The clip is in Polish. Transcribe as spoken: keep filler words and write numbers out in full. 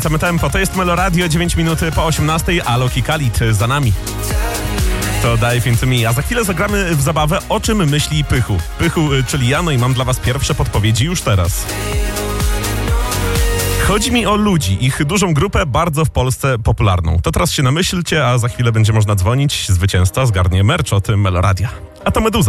Same tempo, to jest Meloradio, dziewięć minut po osiemnastej, a Loki Khalid za nami. To Dive Into Me, a za chwilę zagramy w zabawę O czym myśli Pychu. Pychu, czyli ja, no i mam dla was pierwsze podpowiedzi już teraz. Chodzi mi o ludzi, ich dużą grupę, bardzo w Polsce popularną. To teraz się namyślcie, a za chwilę będzie można dzwonić. Zwycięzca zgarnie merch od Meloradia. A to Meduza.